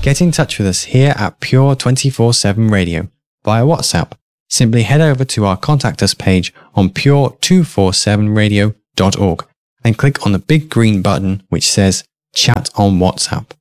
Get in touch with us here at Pure 24/7 Radio via WhatsApp. Simply head over to our Contact Us page on pure247radio.org and click on the big green button which says Chat on WhatsApp.